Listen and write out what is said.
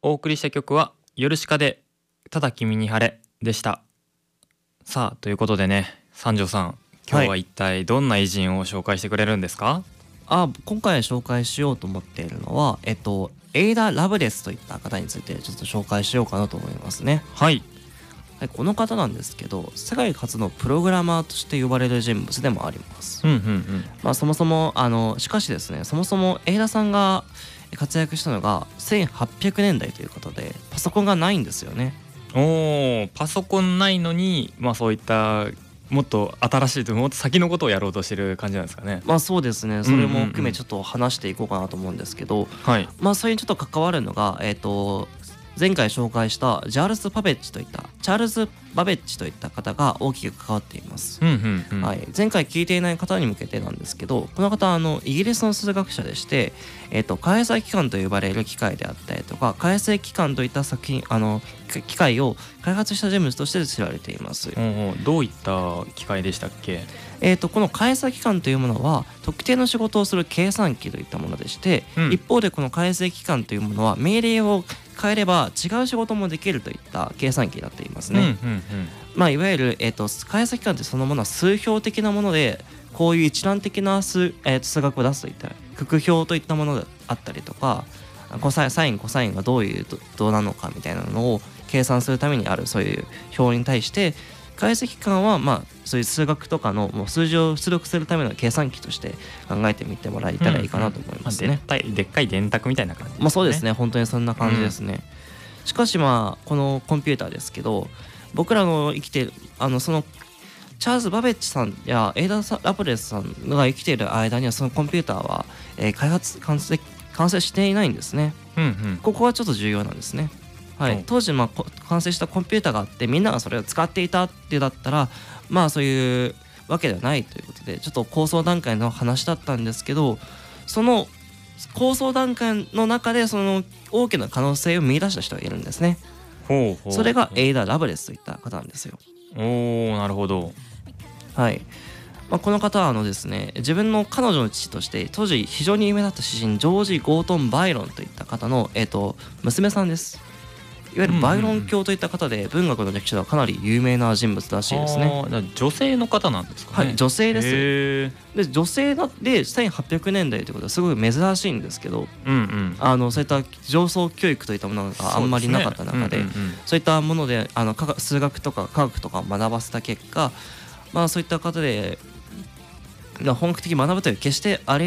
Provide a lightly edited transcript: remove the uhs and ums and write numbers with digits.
お送りした曲はヨルシカでただ君に晴れでした。さあということでね、三条さん、今日は一体どんな偉人を紹介してくれるんですか？ 今回紹介しようと思っているのは、エイダ・ラブレスといった方についてちょっと紹介しようかなと思いますね。 はい。 はい、この方なんですけど、世界初のプログラマーとして呼ばれる人物でもあります。そもそもしかしですね、そもそもエイダさんが活躍したのが1800年代ということで、パソコンがないんですよね。 パソコンないのに、そういったもっと新しいともっと先のことをやろうとしてる感じなんですかね。 そうですね、それも含めちょっと話していこうかなと思うんですけど、それにちょっと関わるのが、前回紹介したチャールズ・バベッジといった方が大きく関わっています。前回聞いていない方に向けてなんですけど、この方イギリスの数学者でして、開催機関と呼ばれる機械であったりとか、開催機関といった作品機械を開発した人物として知られています。 どういった機械でしたっけ？ この開催機関というものは特定の仕事をする計算機といったものでして、一方でこの開催機関というものは命令を変えれば違う仕事もできるといった計算機になっていますね。いわゆる、開催機関ってそのものは数標的なもので、こういう一覧的な数学を出すといった九九表といったものであったりとか、サインコサインがどうなのかみたいなのを計算するためにあるそういう表に対して、解析機関はそういう数学とかのもう数字を出力するための計算機として考えてみてもらえたらいいかなと思いますね。 でっかい電卓みたいな感じですね。 そうですね、本当にそんな感じですね。しかしこのコンピューターですけど、僕らの生きているそのチャールズ・バベッジさんやエイダ・ラブレスさんが生きている間にはそのコンピューターは、完成していないんですね。ここはちょっと重要なんですね。当時完成したコンピューターがあってみんながそれを使っていたってだったらそういうわけではないということで、ちょっと構想段階の話だったんですけど、その構想段階の中でその大きな可能性を見出した人がいるんですね。それがエイダ・ラブレスといった方なんですよ。 なるほど。 この方はですね、自分の彼女の父として当時非常に有名だった詩人ジョージ・ゴートン・バイロンといった方の、娘さんです。いわゆるバイロン教といった方で、文学の歴史ではかなり有名な人物らしいですね。 女性の方なんですかね。 女性です。で女性で1800年代ということはすごい珍しいんですけど、そういった上層教育といったものがあんまりなかった中で、そういったもので数学とか科学とかを学ばせた結果、そういった方で本格的に学ぶという決してあれ